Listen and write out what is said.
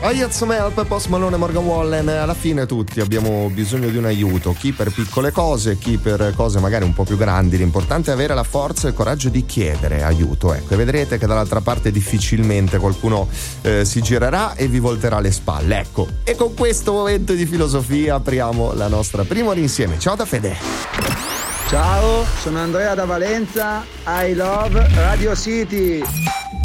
Ayaz Melp, Post Malone e Morgan Wallen. Alla fine tutti abbiamo bisogno di un aiuto, chi per piccole cose, chi per cose magari un po' più grandi. L'importante è avere la forza e il coraggio di chiedere aiuto, ecco, e vedrete che dall'altra parte difficilmente qualcuno si girerà e vi volterà le spalle, ecco. E con questo momento di filosofia apriamo la nostra prima ora insieme. Ciao da Fede. Ciao, sono Andrea da Valenza, I love Radio City.